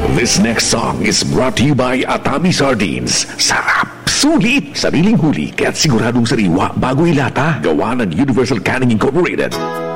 This next song is brought to you by Atami Sardines. Sarap! Sulit! Sariling huli, kaya't siguradong sariwa bago ilata. Gawa ng Universal Canning Incorporated.